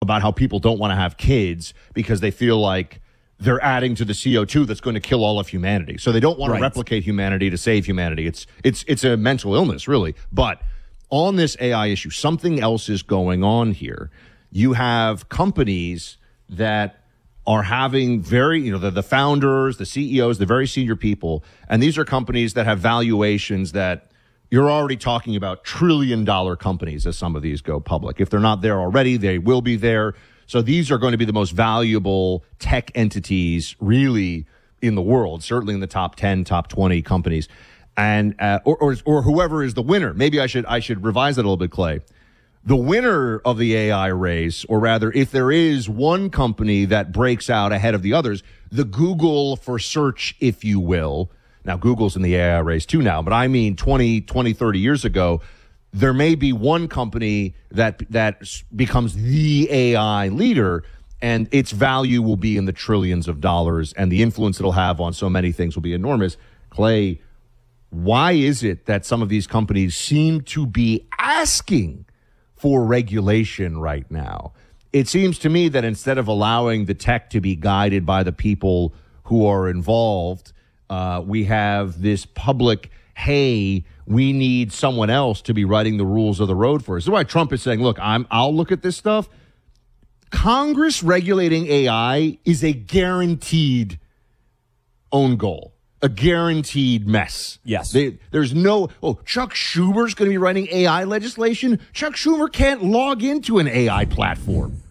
about how people don't want to have kids because they feel like they're adding to the CO2 that's going to kill all of humanity. So they don't want to replicate humanity to save humanity. It's a mental illness, really. But on this AI issue, something else is going on here. You have companies that are having the founders, the CEOs, the very senior people, and these are companies that have valuations that you're already talking about trillion-dollar companies as some of these go public. If they're not there already, they will be there. So these are going to be the most valuable tech entities really in the world, certainly in the top 10, top 20 companies. And or whoever is the winner. Maybe I should revise that a little bit, Clay. The winner of the AI race, or rather, if there is one company that breaks out ahead of the others, the Google for search, if you will. Now, Google's in the AI race too now, but I mean 20, 30 years ago, there may be one company that becomes the AI leader, and its value will be in the trillions of dollars, and the influence it'll have on so many things will be enormous. Clay, why is it that some of these companies seem to be asking for regulation right now? It seems to me that instead of allowing the tech to be guided by the people who are involved, we have this public, hey, we need someone else to be writing the rules of the road for us. That's why Trump is saying, look, I'll look at this stuff. Congress regulating AI is a guaranteed own goal, a guaranteed mess. Yes. There's Chuck Schumer's going to be writing AI legislation. Chuck Schumer can't log into an AI platform.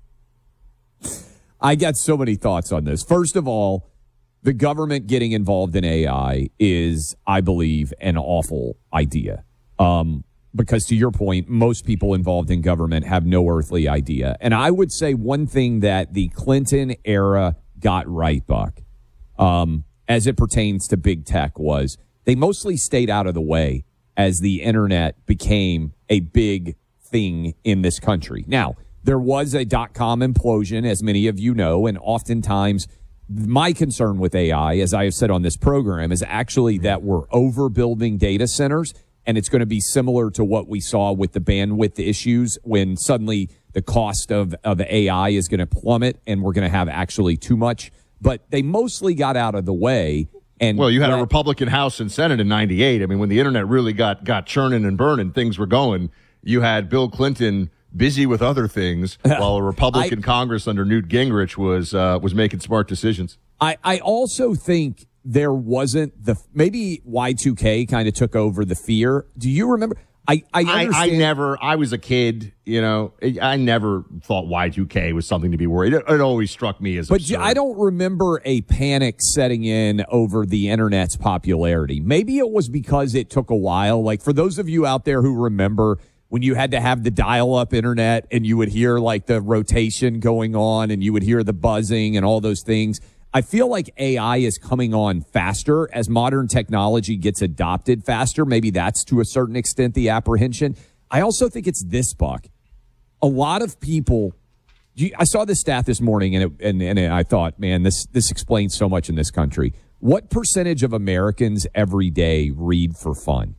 I got so many thoughts on this. First of all, the government getting involved in AI is, I believe, an awful idea. Because to your point, most people involved in government have no earthly idea. And I would say one thing that the Clinton era got right, Buck, as it pertains to big tech, was they mostly stayed out of the way as the internet became a big thing in this country. Now, there was a .com implosion, as many of you know, and oftentimes my concern with AI, as I have said on this program, is actually that we're overbuilding data centers, and it's going to be similar to what we saw with the bandwidth issues when suddenly the cost of AI is going to plummet and we're going to have actually too much. But they mostly got out of the way. And well, you had a Republican House and Senate in 98. I mean, when the internet really got churning and burning, things were going. You had Bill Clinton busy with other things while a Republican Congress under Newt Gingrich was making smart decisions. I also think there wasn't maybe Y2K kind of took over the fear. Do you remember? I understand. I was a kid, I never thought Y2K was something to be worried. It always struck me as absurd. I don't remember a panic setting in over the internet's popularity. Maybe it was because it took a while. Like for those of you out there who remember when you had to have the dial-up internet and you would hear like the rotation going on and you would hear the buzzing and all those things. I feel like AI is coming on faster as modern technology gets adopted faster. Maybe that's to a certain extent the apprehension. I also think it's this, Buck. A lot of people, I saw this stat this morning and I thought, man, this explains so much in this country. What percentage of Americans every day read for fun?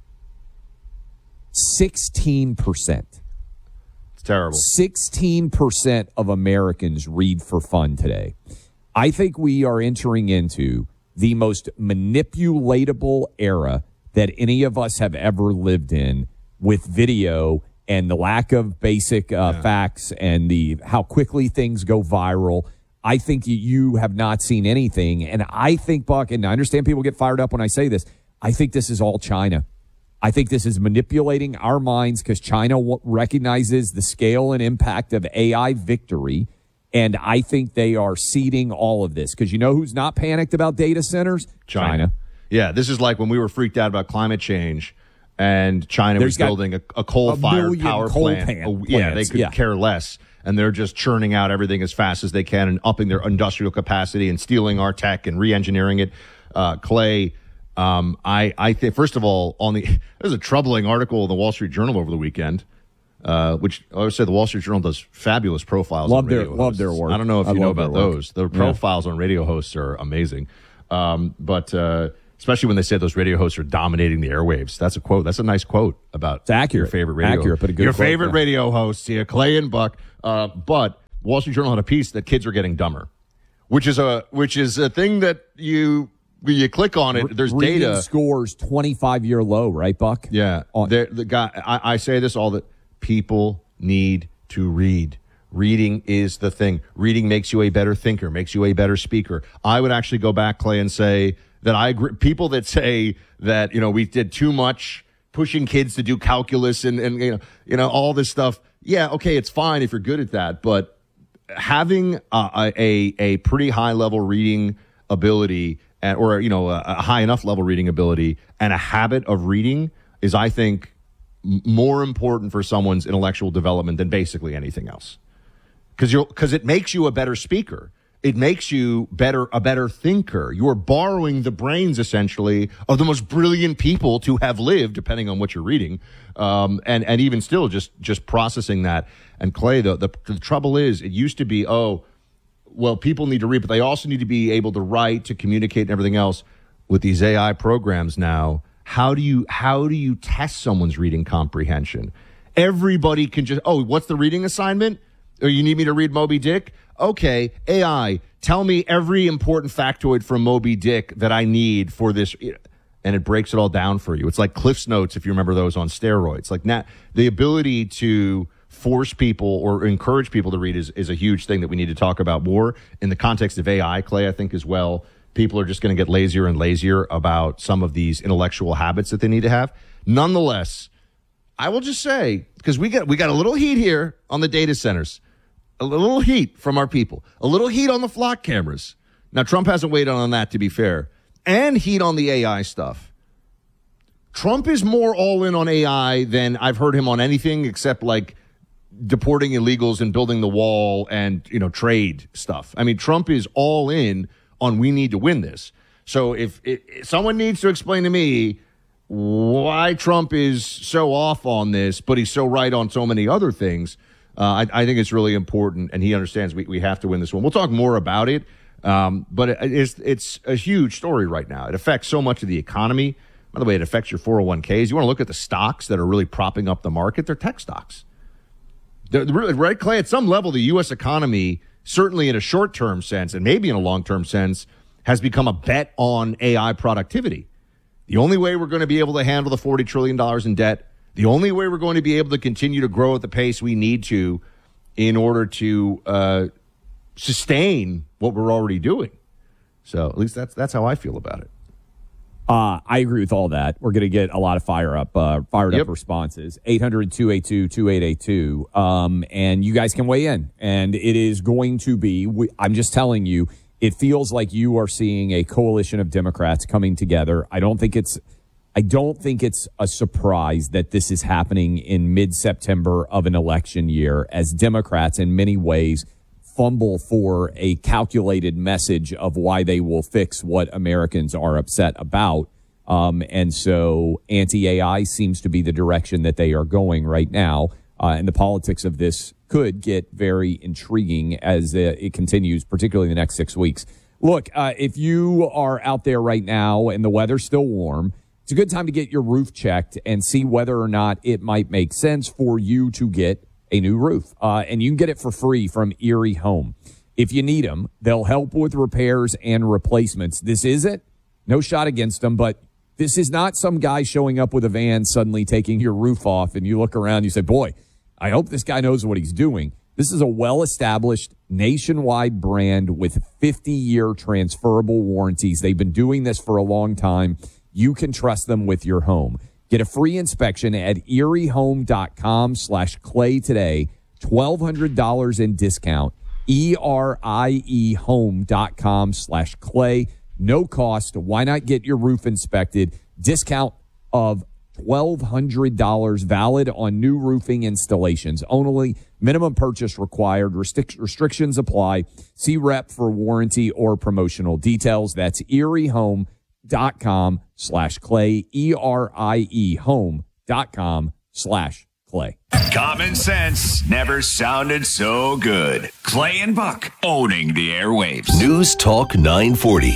16%. It's terrible. 16% of Americans read for fun today. I think we are entering into the most manipulatable era that any of us have ever lived in with video and the lack of basic facts and how quickly things go viral. I think you have not seen anything. And I think, Buck, and I understand people get fired up when I say this, I think this is all China. I think this is manipulating our minds because China recognizes the scale and impact of AI victory. And I think they are seeding all of this because you know who's not panicked about data centers? China. Yeah, this is like when we were freaked out about climate change and China was building a coal-fired power plant. They could care less. And they're just churning out everything as fast as they can and upping their industrial capacity and stealing our tech and re-engineering it. Clay, I think, first of all, there's a troubling article in the Wall Street Journal over the weekend, which I would say the Wall Street Journal does fabulous profiles on radio hosts. Love their work. I don't know if you know about those. The profiles on radio hosts are amazing. But especially when they say those radio hosts are dominating the airwaves. That's a quote. That's a nice quote about it's accurate. Your favorite radio. Accurate, but a good your quote, favorite radio hosts, Clay and Buck. But Wall Street Journal had a piece that kids are getting dumber, which is a thing that you click on it. There's reading data. Scores 25-year low, right, Buck? Yeah. The guy. I say this all the people need to read. Reading is the thing. Reading makes you a better thinker, makes you a better speaker. I would actually go back, Clay, and say that I agree. People that say that, we did too much pushing kids to do calculus and all this stuff. Yeah, okay, it's fine if you're good at that, but having a pretty high level reading ability or a high enough level reading ability and a habit of reading is, I think, more important for someone's intellectual development than basically anything else. Because it makes you a better speaker. It makes you a better thinker. You are borrowing the brains, essentially, of the most brilliant people to have lived, depending on what you're reading, and even still, just processing that. And Clay, the trouble is, it used to be, people need to read, but they also need to be able to write, to communicate, and everything else. With these AI programs now, how do you test someone's reading comprehension? Everybody can just, what's the reading assignment? Or you need me to read Moby Dick? Okay, AI, tell me every important factoid from Moby Dick that I need for this. And it breaks it all down for you. It's like Cliff's Notes, if you remember those, on steroids. Like the ability to force people or encourage people to read is a huge thing that we need to talk about more in the context of AI, Clay, I think as well. People are just going to get lazier and lazier about some of these intellectual habits that they need to have. Nonetheless, I will just say, because we got a little heat here on the data centers. A little heat from our people. A little heat on the flock cameras. Now, Trump hasn't weighed on that, to be fair. And heat on the AI stuff. Trump is more all in on AI than I've heard him on anything except like deporting illegals and building the wall and, trade stuff. I mean, Trump is all in on we need to win this. So if someone needs to explain to me why Trump is so off on this, but he's so right on so many other things, I think it's really important, and he understands we have to win this one. We'll talk more about it, but it's a huge story right now. It affects so much of the economy. By the way, it affects your 401ks. You want to look at the stocks that are really propping up the market? They're tech stocks. Right, Clay? At some level, the U.S. economy, certainly in a short-term sense and maybe in a long-term sense, has become a bet on AI productivity. The only way we're going to be able to handle the $40 trillion in debt, the only way we're going to be able to continue to grow at the pace we need to in order to sustain what we're already doing. So at least that's how I feel about it. I agree with all that. We're going to get a lot of fired up responses. 800-282-2882. And you guys can weigh in. And it is going to be, I'm just telling you, it feels like you are seeing a coalition of Democrats coming together. I don't think it's a surprise that this is happening in mid-September of an election year, as Democrats in many ways fumble for a calculated message of why they will fix what Americans are upset about. And so anti-AI seems to be the direction that they are going right now. And the politics of this could get very intriguing as it continues, particularly in the next 6 weeks. Look, if you are out there right now and the weather's still warm, it's a good time to get your roof checked and see whether or not it might make sense for you to get a new roof. And you can get it for free from Erie Home. If you need them, they'll help with repairs and replacements. This isn't, no shot against them, but this is not some guy showing up with a van suddenly taking your roof off and you look around and you say, boy, I hope this guy knows what he's doing. This is a well-established nationwide brand with 50-year transferable warranties. They've been doing this for a long time. You can trust them with your home. Get a free inspection at eriehome.com/clay today. $1,200 in discount. eriehome.com/clay. No cost. Why not get your roof inspected? Discount of $1,200 valid on new roofing installations. Only minimum purchase required. Restrictions apply. See rep for warranty or promotional details. That's eriehome.com/clay. eriehome.com/clay. Common sense never sounded so good. Clay and Buck owning the airwaves. News Talk 940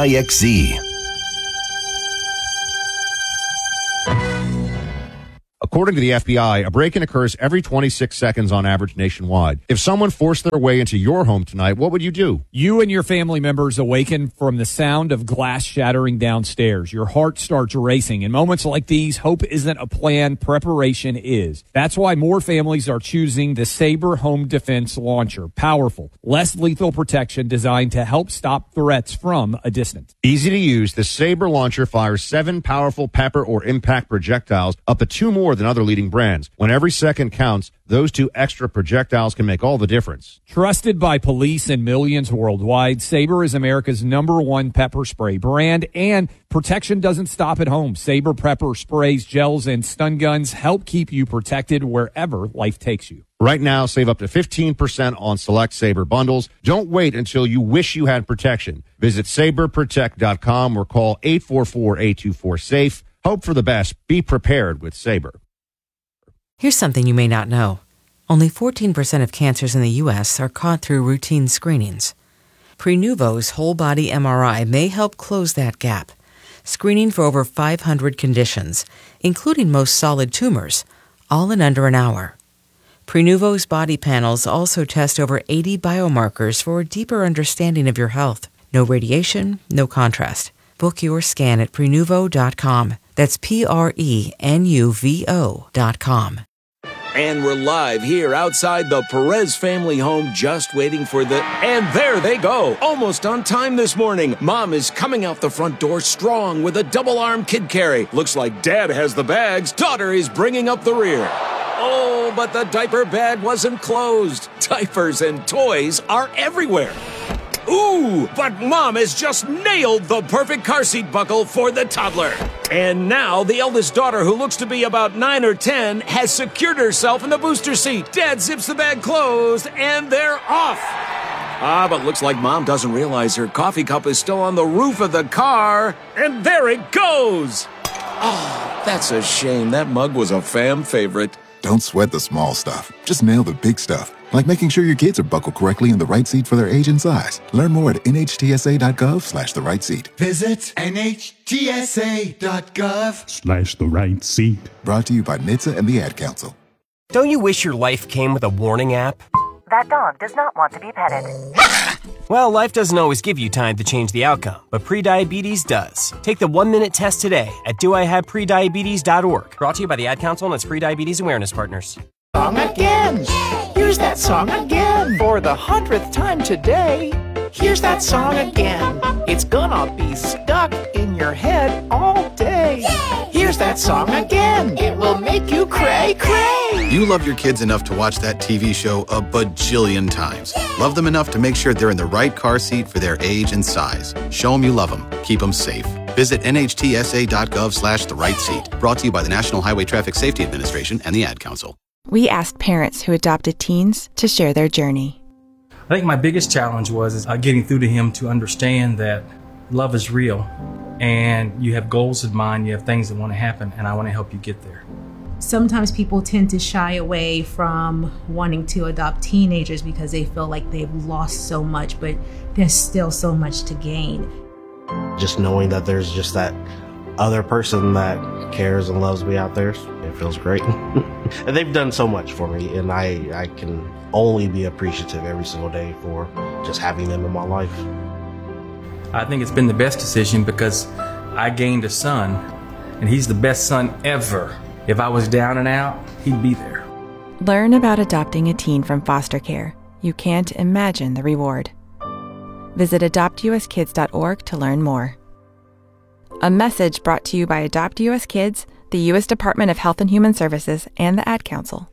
KIXZ. According to the FBI, a break-in occurs every 26 seconds on average nationwide. If someone forced their way into your home tonight, what would you do? You and your family members awaken from the sound of glass shattering downstairs. Your heart starts racing. In moments like these, hope isn't a plan, preparation is. That's why more families are choosing the Sabre Home Defense Launcher. Powerful, less lethal protection designed to help stop threats from a distance. Easy to use, the Sabre launcher fires 7 powerful pepper or impact projectiles, up to 2 more than other leading brands. When every second counts, those 2 extra projectiles can make all the difference. Trusted by police and millions worldwide, Sabre is America's #1 pepper spray brand, and protection doesn't stop at home. Sabre pepper sprays, gels, and stun guns help keep you protected wherever life takes you. Right now, save up to 15% on select Sabre bundles. Don't wait until you wish you had protection. Visit SabreProtect.com or call 844-824-SAFE. Hope for the best. Be prepared with Sabre. Here's something you may not know. Only 14% of cancers in the U.S. are caught through routine screenings. Prenuvo's whole-body MRI may help close that gap, screening for over 500 conditions, including most solid tumors, all in under an hour. Prenuvo's body panels also test over 80 biomarkers for a deeper understanding of your health. No radiation, no contrast. Book your scan at Prenuvo.com. That's Prenuvo.com. And we're live here outside the Perez family home, just waiting for the... And there they go! Almost on time this morning. Mom is coming out the front door strong with a double-arm kid carry. Looks like Dad has the bags. Daughter is bringing up the rear. Oh, but the diaper bag wasn't closed. Diapers and toys are everywhere. Ooh, but Mom has just nailed the perfect car seat buckle for the toddler. And now the eldest daughter, who looks to be about 9 or 10, has secured herself in the booster seat. Dad zips the bag closed, and they're off. But looks like Mom doesn't realize her coffee cup is still on the roof of the car. And there it goes. Oh, that's a shame. That mug was a fam favorite. Don't sweat the small stuff. Just nail the big stuff, like making sure your kids are buckled correctly in the right seat for their age and size. Learn more at nhtsa.gov/the right seat. Visit nhtsa.gov/the right seat. Brought to you by NHTSA and the Ad Council. Don't you wish your life came with a warning app? That dog does not want to be petted. Well, life doesn't always give you time to change the outcome, but prediabetes does. Take the 1-minute test today at doihaveprediabetes.org. Brought to you by the Ad Council and its prediabetes awareness partners. Song again. Here's that song again. For the 100th time today. Here's that song again. It's gonna be stuck in your head all day. Here's that song again. It will make you cray, cray. You love your kids enough to watch that TV show a bajillion times. Love them enough to make sure they're in the right car seat for their age and size. Show them you love them. Keep them safe. Visit nhtsa.gov/the right seat. Brought to you by the National Highway Traffic Safety Administration and the Ad Council. We asked parents who adopted teens to share their journey. I think my biggest challenge was getting through to him to understand that love is real and you have goals in mind, you have things that want to happen, and I want to help you get there. Sometimes people tend to shy away from wanting to adopt teenagers because they feel like they've lost so much, but there's still so much to gain. Just knowing that there's just that other person that cares and loves me out there, it feels great. And they've done so much for me, and I can only be appreciative every single day for just having them in my life. I think it's been the best decision because I gained a son, and he's the best son ever. If I was down and out, he'd be there. Learn about adopting a teen from foster care. You can't imagine the reward. Visit adoptuskids.org to learn more. A message brought to you by Adopt US Kids, the U.S. Department of Health and Human Services, and the Ad Council.